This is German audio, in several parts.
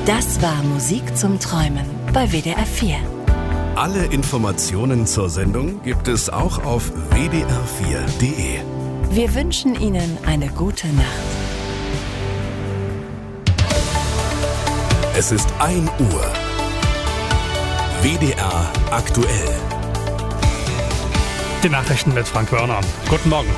Das war Musik zum Träumen bei WDR 4. Alle Informationen zur Sendung gibt es auch auf wdr4.de. Wir wünschen Ihnen eine gute Nacht. Es ist 1 Uhr. WDR aktuell. Die Nachrichten mit Frank Wörner. Guten Morgen.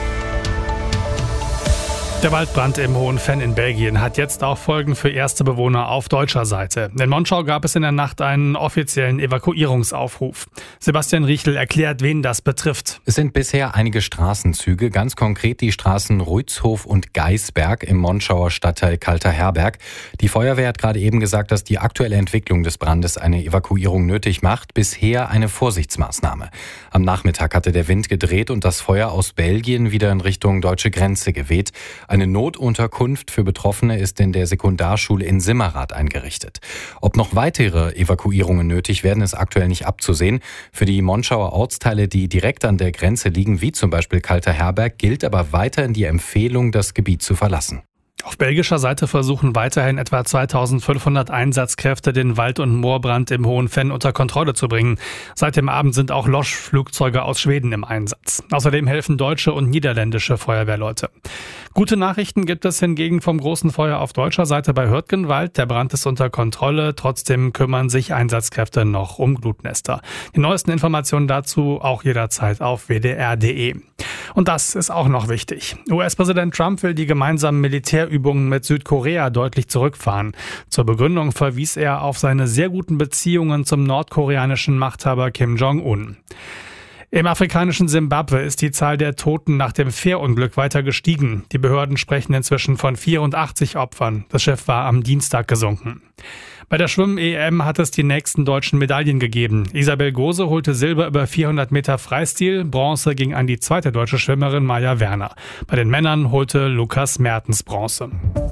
Der Waldbrand im Hohen-Venn in Belgien hat jetzt auch Folgen für erste Bewohner auf deutscher Seite. In Monschau gab es in der Nacht einen offiziellen Evakuierungsaufruf. Sebastian Riechel erklärt, wen das betrifft. Es sind bisher einige Straßenzüge, ganz konkret die Straßen Ruitzhof und Geisberg im Monschauer Stadtteil Kalter Herberg. Die Feuerwehr hat gerade eben gesagt, dass die aktuelle Entwicklung des Brandes eine Evakuierung nötig macht. Bisher eine Vorsichtsmaßnahme. Am Nachmittag hatte der Wind gedreht und das Feuer aus Belgien wieder in Richtung deutsche Grenze geweht. Eine Notunterkunft für Betroffene ist in der Sekundarschule in Simmerath eingerichtet. Ob noch weitere Evakuierungen nötig werden, ist aktuell nicht abzusehen. Für die Monschauer Ortsteile, die direkt an der Grenze liegen, wie zum Beispiel Kalter Herberg, gilt aber weiterhin die Empfehlung, das Gebiet zu verlassen. Auf belgischer Seite versuchen weiterhin etwa 2500 Einsatzkräfte, den Wald- und Moorbrand im Hohen-Venn unter Kontrolle zu bringen. Seit dem Abend sind auch Losch-Flugzeuge aus Schweden im Einsatz. Außerdem helfen deutsche und niederländische Feuerwehrleute. Gute Nachrichten gibt es hingegen vom großen Feuer auf deutscher Seite bei Hürtgenwald. Der Brand ist unter Kontrolle. Trotzdem kümmern sich Einsatzkräfte noch um Glutnester. Die neuesten Informationen dazu auch jederzeit auf wdr.de. Und das ist auch noch wichtig. US-Präsident Trump will die gemeinsamen Militärübungen mit Südkorea deutlich zurückfahren. Zur Begründung verwies er auf seine sehr guten Beziehungen zum nordkoreanischen Machthaber Kim Jong-un. Im afrikanischen Simbabwe ist die Zahl der Toten nach dem Fährunglück weiter gestiegen. Die Behörden sprechen inzwischen von 84 Opfern. Das Schiff war am Dienstag gesunken. Bei der Schwimmen-EM hat es die nächsten deutschen Medaillen gegeben. Isabel Gose holte Silber über 400 Meter Freistil. Bronze ging an die zweite deutsche Schwimmerin Maja Werner. Bei den Männern holte Lukas Mertens Bronze.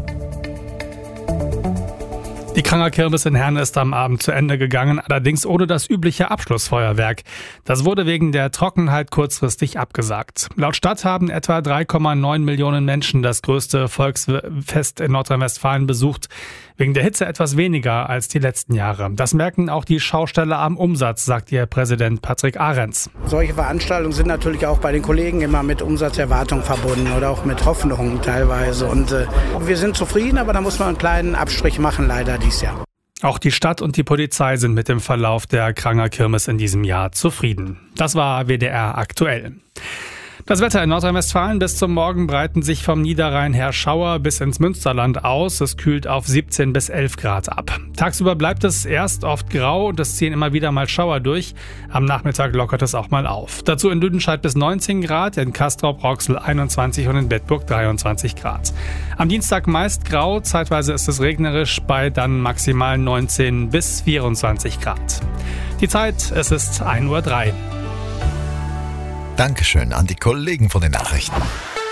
Die Krangerkirmes in Herne ist am Abend zu Ende gegangen, allerdings ohne das übliche Abschlussfeuerwerk. Das wurde wegen der Trockenheit kurzfristig abgesagt. Laut Stadt haben etwa 3,9 Millionen Menschen das größte Volksfest in Nordrhein-Westfalen besucht. Wegen der Hitze etwas weniger als die letzten Jahre. Das merken auch die Schausteller am Umsatz, sagt ihr Präsident Patrick Ahrens. Solche Veranstaltungen sind natürlich auch bei den Kollegen immer mit Umsatzerwartung verbunden oder auch mit Hoffnungen teilweise. Und wir sind zufrieden, aber da muss man einen kleinen Abstrich machen, leider dieses Jahr. Auch die Stadt und die Polizei sind mit dem Verlauf der Krangerkirmes in diesem Jahr zufrieden. Das war WDR aktuell. Das Wetter in Nordrhein-Westfalen: bis zum Morgen breiten sich vom Niederrhein her Schauer bis ins Münsterland aus. Es kühlt auf 17 bis 11 Grad ab. Tagsüber bleibt es erst oft grau und es ziehen immer wieder mal Schauer durch. Am Nachmittag lockert es auch mal auf. Dazu in Lüdenscheid bis 19 Grad, in Castrop-Rauxel 21 und in Bedburg 23 Grad. Am Dienstag meist grau, zeitweise ist es regnerisch, bei dann maximal 19 bis 24 Grad. Die Zeit, es ist 1:03 Uhr. Dankeschön an die Kollegen von den Nachrichten.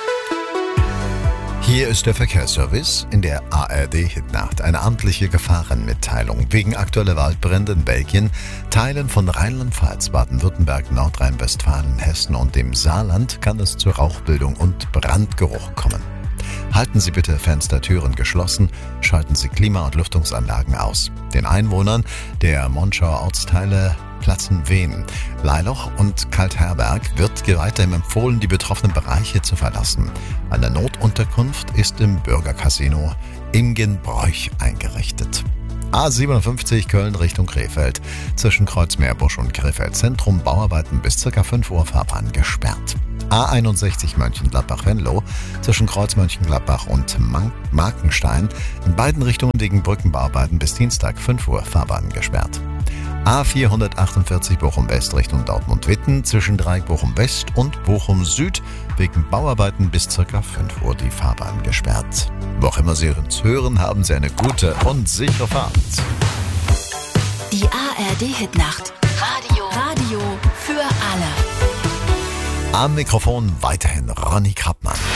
Hier ist der Verkehrsservice in der ARD-Hitnacht. Eine amtliche Gefahrenmitteilung wegen aktueller Waldbrände in Belgien, Teilen von Rheinland-Pfalz, Baden-Württemberg, Nordrhein-Westfalen, Hessen und dem Saarland kann es zur Rauchbildung und Brandgeruch kommen. Halten Sie bitte Fenster, Türen geschlossen, schalten Sie Klima- und Lüftungsanlagen aus. Den Einwohnern der Monschauer Ortsteile Platzen-Wehen, Leiloch und Kaltherberg wird weiterhin empfohlen, die betroffenen Bereiche zu verlassen. Eine Notunterkunft ist im Bürgercasino Imgenbräuch eingerichtet. A57 Köln Richtung Krefeld. Zwischen Kreuzmeerbusch und Krefeld Zentrum Bauarbeiten bis ca. 5 Uhr Fahrbahn gesperrt. A61 Mönchengladbach-Venlo zwischen Kreuz Mönchengladbach und Markenstein. In beiden Richtungen wegen Brückenbauarbeiten bis Dienstag 5 Uhr Fahrbahn gesperrt. A448 Bochum-West Richtung Dortmund-Witten zwischen Dreieck Bochum-West und Bochum-Süd wegen Bauarbeiten bis ca. 5 Uhr die Fahrbahn gesperrt. Wo auch immer Sie uns hören, haben Sie eine gute und sichere Fahrt. Die ARD-Hitnacht. Radio für alle. Am Mikrofon weiterhin Ronny Krappmann.